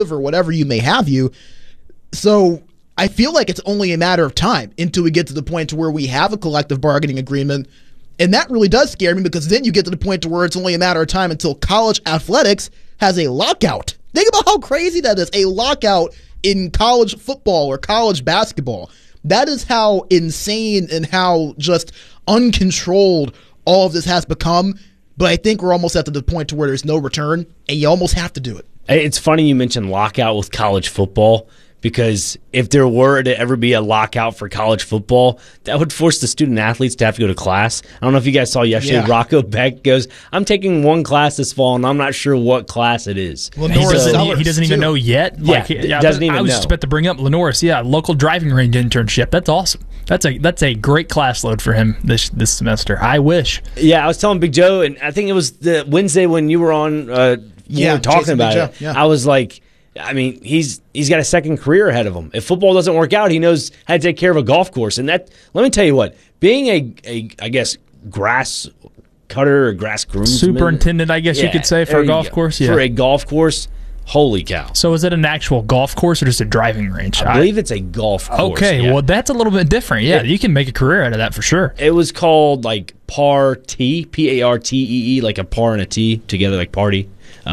or whatever you may have you. So I feel like it's only a matter of time until we get to the point to where we have a collective bargaining agreement. And that really does scare me, because then you get to the point to where it's only a matter of time until college athletics has a lockout. Think about how crazy that is, a lockout in college football or college basketball. That is how insane and how just uncontrolled all of this has become. But I think we're almost at the point to where there's no return, and you almost have to do it. It's funny you mentioned lockout with college football, because if there were to ever be a lockout for college football, that would force the student athletes to have to go to class. I don't know if you guys saw yesterday, Rocco Beck goes, I'm taking one class this fall, and I'm not sure what class it is. He doesn't even know yet. Doesn't even know. I was just about to bring up Lenoris, local driving range internship. That's awesome. That's a great class load for him this semester. I wish. Yeah, I was telling Big Joe, and I think it was the Wednesday when you were on, we were talking Jason about Big it. Joe, yeah. I was like, I mean, he's got a second career ahead of him. If football doesn't work out, he knows how to take care of a golf course. And that, let me tell you what, being a I guess, grass cutter or grass groomsman. Superintendent, I guess you could say, for a golf course. Yeah. For a golf course, holy cow. So is it an actual golf course or just a driving range? I believe it's a golf course. Okay, well, that's a little bit different. Yeah, you can make a career out of that for sure. It was called, like, Partee, P-A-R-T-E-E, like a par and a T together, like party.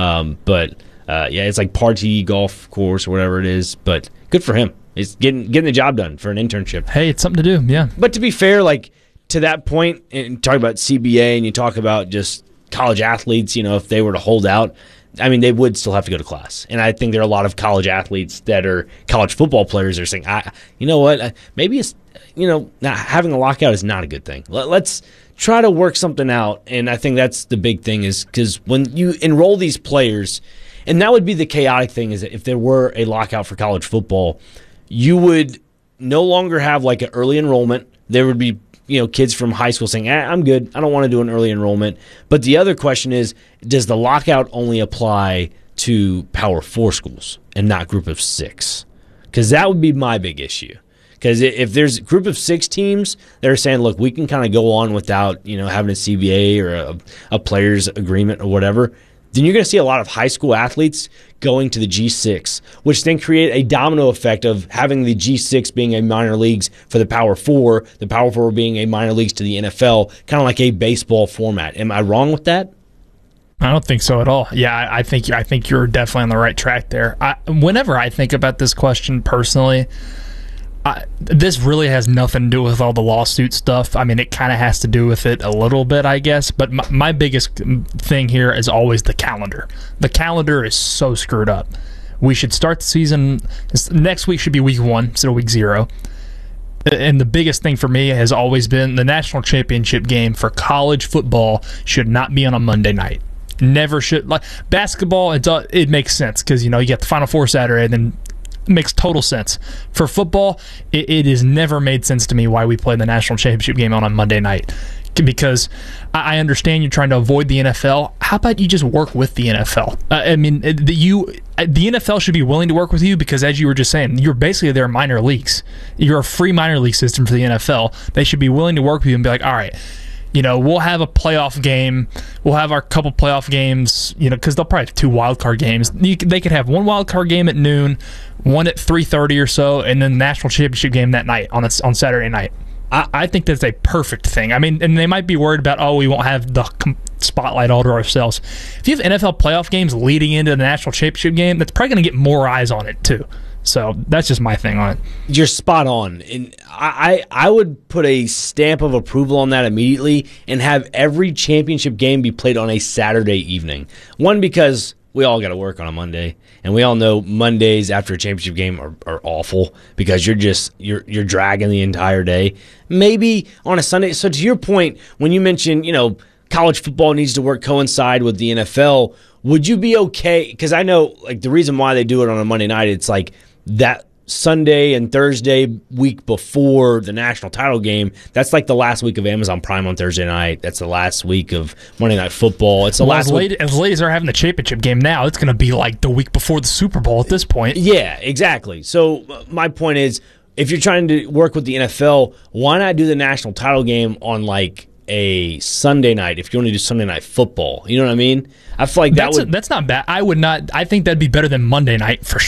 It's like Partee golf course or whatever it is. But good for him. It's getting the job done for an internship. Hey, it's something to do, yeah. But to be fair, like, to that point, and talk about CBA and you talk about just college athletes, if they were to hold out, I mean, they would still have to go to class. And I think there are a lot of college athletes that are college football players that are saying, you know what, maybe it's, not having a lockout is not a good thing. Let's try to work something out. And I think that's the big thing, is because when you enroll these players, and that would be the chaotic thing, is that if there were a lockout for college football, you would no longer have like an early enrollment. There would be kids from high school saying, I'm good, I don't want to do an early enrollment. But the other question is, does the lockout only apply to Power 4 schools and not Group of 6? Because that would be my big issue. Because if there's a Group of 6 teams that are saying, look, we can kind of go on without having a CBA or a players agreement or whatever, then you're going to see a lot of high school athletes going to the G6, which then create a domino effect of having the G6 being a minor leagues for the Power 4, the Power 4 being a minor leagues to the NFL, kind of like a baseball format. Am I wrong with that? I don't think so at all. Yeah, I think you're definitely on the right track there. Whenever I think about this question personally, this really has nothing to do with all the lawsuit stuff. I mean, it kind of has to do with it a little bit, I guess. But my biggest thing here is always the calendar. The calendar is so screwed up. We should start the season. Next week should be week 1 instead of week 0. And the biggest thing for me has always been the national championship game for college football should not be on a Monday night. Never should. Like basketball, it makes sense because you get the Final Four Saturday, and then makes total sense. For football, it has never made sense to me why we play the national championship game on a Monday night. Because I understand you're trying to avoid the NFL. How about you just work with the NFL? I mean, the NFL should be willing to work with you because, as you were just saying, you're basically their minor leagues. You're a free minor league system for the NFL. They should be willing to work with you and be like, all right, we'll have a playoff game. We'll have our couple playoff games, because they'll probably have 2 wild card games. They could have one wild card game at noon, one at 3:30 or so, and then the national championship game that night on Saturday night. I think that's a perfect thing. I mean, and they might be worried about, we won't have the spotlight all to ourselves. If you have NFL playoff games leading into the national championship game, that's probably going to get more eyes on it too. So that's just my thing on it. You're spot on. And I would put a stamp of approval on that immediately and have every championship game be played on a Saturday evening. One, because we all got to work on a Monday, and we all know Mondays after a championship game are awful because you're dragging the entire day. Maybe on a Sunday. So to your point, when you mentioned, college football needs to coincide with the NFL, would you be okay? Because I know like the reason why they do it on a Monday night, it's like that Sunday and Thursday week before the national title game, that's like the last week of Amazon Prime on Thursday night. That's the last week of Monday Night Football. It's the last week. As late as they're having the championship game now, it's going to be like the week before the Super Bowl at this point. Yeah, exactly. So my point is, if you're trying to work with the NFL, why not do the national title game on like a Sunday night if you want to do Sunday night football. You know what I mean? I feel like that's not bad. I think that'd be better than Monday night for